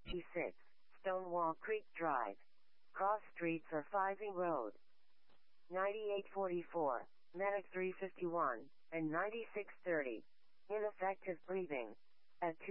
G6, Stonewall Creek Drive. Cross streets are Fiving Road. 9844, Medic 351, and 9630. Ineffective breathing. At